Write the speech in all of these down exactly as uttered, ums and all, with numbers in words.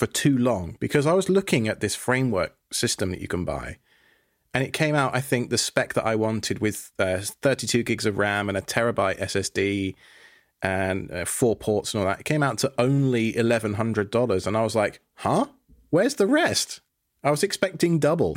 for too long, because I was looking at this framework system that you can buy, and it came out, I think, the spec that I wanted with uh, thirty-two gigs of RAM and a terabyte S S D and uh, four ports and all that. It came out to only eleven hundred dollars, and I was like, huh? Where's the rest? I was expecting double.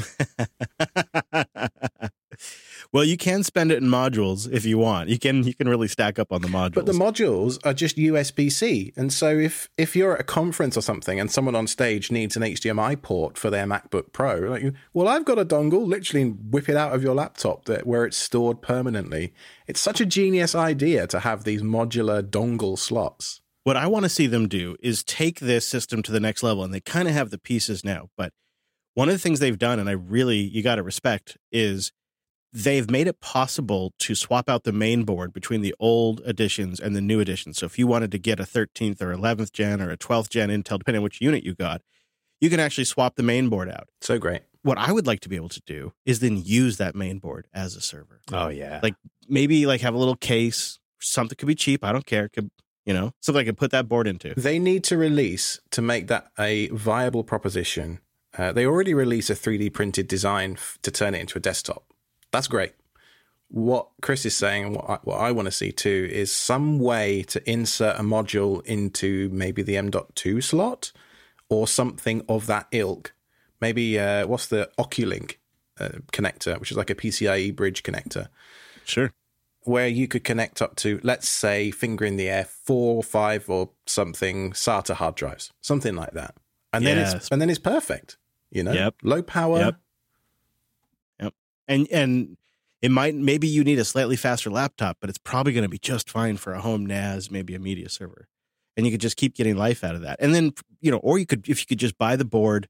Well, you can spend it in modules if you want. You can you can really stack up on the modules. But the modules are just U S B C. And so if if you're at a conference or something and someone on stage needs an H D M I port for their MacBook Pro, like, well, I've got a dongle, literally whip it out of your laptop that, where it's stored permanently. It's such a genius idea to have these modular dongle slots. What I want to see them do is take this system to the next level, and they kind of have the pieces now. But one of the things they've done, and I really, you got to respect, is they've made it possible to swap out the main board between the old editions and the new editions. So if you wanted to get a thirteenth or eleventh gen or a twelfth gen Intel, depending on which unit you got, you can actually swap the main board out. So great. What I would like to be able to do is then use that main board as a server. Oh, yeah. Like maybe like have a little case, something could be cheap. I don't care. Could, you know, something I could put that board into. They need to release, to make that a viable proposition. Uh, they already released a three D printed design f- to turn it into a desktop. That's great. What Chris is saying, and what I, what I want to see too, is some way to insert a module into maybe the M dot two slot or something of that ilk. Maybe, uh, what's the Oculink uh, connector, which is like a PCIe bridge connector. Sure. Where you could connect up to, let's say, finger in the air, four, five, or something SATA hard drives, something like that, and Yes. then it's and then it's perfect. You know, Yep. low power. Yep. Yep. And and it might maybe you need a slightly faster laptop, but it's probably going to be just fine for a home N A S, maybe a media server, and you could just keep getting life out of that. And then you know, or you could if you could just buy the board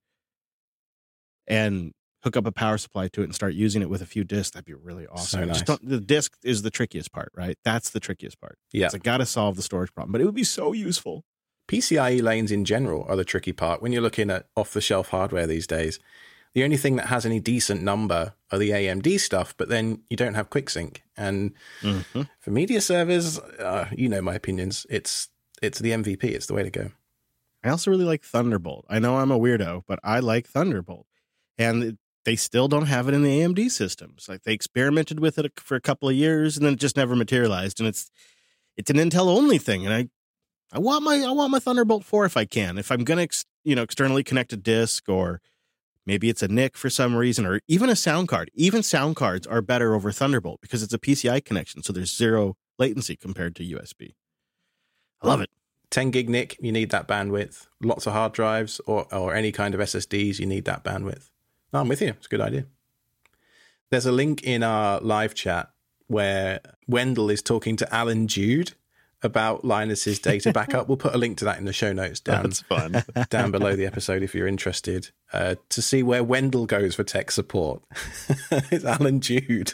and hook up a power supply to it and start using it with a few disks, that'd be really awesome. So nice. Just don't, the disk is the trickiest part, right? That's the trickiest part. Yeah. It's like, got to solve the storage problem, but it would be so useful. PCIe lanes in general are the tricky part. When you're looking at off-the-shelf hardware these days, the only thing that has any decent number are the A M D stuff, but then you don't have QuickSync. And Mm-hmm. for media servers, uh, you know my opinions. It's it's the M V P. It's the way to go. I also really like Thunderbolt. I know I'm a weirdo, but I like Thunderbolt. And it, they still don't have it in the A M D systems. Like they experimented with it for a couple of years and then it just never materialized. And it's it's an Intel only thing. And I I want my I want my Thunderbolt four if I can. If I'm gonna ex, you know externally connect a disk, or maybe it's a N I C for some reason, or even a sound card. Even sound cards are better over Thunderbolt because it's a P C I connection, so there's zero latency compared to U S B. I love it. ten gig N I C, you need that bandwidth. Lots of hard drives or or any kind of S S Ds, you need that bandwidth. No, I'm with you. It's a good idea. There's a link in our live chat where Wendell is talking to Alan Jude about Linus's data backup. We'll put a link to that in the show notes down, That's fun. down below the episode if you're interested uh, to see where Wendell goes for tech support. It's Alan Jude.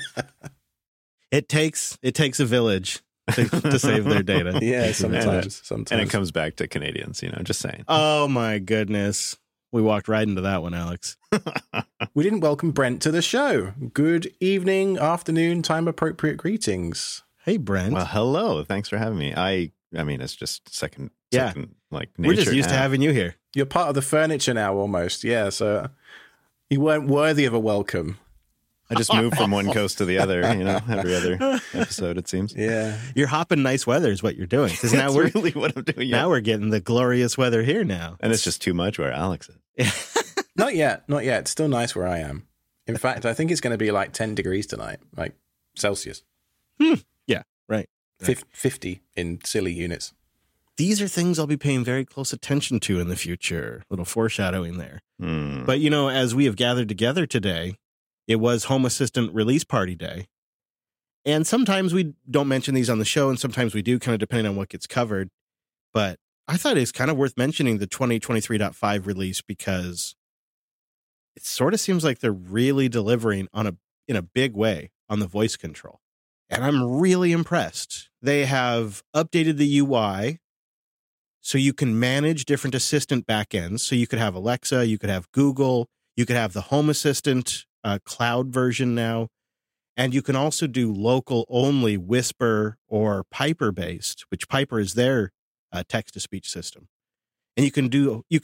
It takes it takes a village to, to save their data. Yeah, sometimes. sometimes. And it comes back to Canadians, you know, just saying. Oh my goodness. We walked right into that one, Alex. We didn't welcome Brent to the show. Good evening, afternoon, time appropriate greetings. Hey, Brent. Well, hello. Thanks for having me. I I mean, it's just second, Yeah. second like nature. We're just used to now. having you here. You're part of the furniture now almost. Yeah, so you weren't worthy of a welcome. I just moved from one coast to the other, you know, every other episode, it seems. Yeah. You're hopping nice weather is what you're doing. Because now That's we're really what I'm doing. now yeah. we're getting the glorious weather here now. And it's just too much where Alex is. Not yet. Not yet. It's still nice where I am. In fact, I think it's going to be like ten degrees tonight, like Celsius. Hmm. Yeah, right. Fif- fifty in silly units. These are things I'll be paying very close attention to in the future. Little foreshadowing there. Hmm. But, you know, as we have gathered together today, it was Home Assistant Release Party Day. And sometimes we don't mention these on the show, and sometimes we do, kind of depending on what gets covered. But I thought it's kind of worth mentioning the twenty twenty-three point five release because it sort of seems like they're really delivering on a in a big way on the voice control. And I'm really impressed. They have updated the U I so you can manage different assistant backends. So you could have Alexa, you could have Google, you could have the Home Assistant uh, cloud version now. And you can also do local only Whisper or Piper based, which Piper is their uh, text to speech system. And you can do you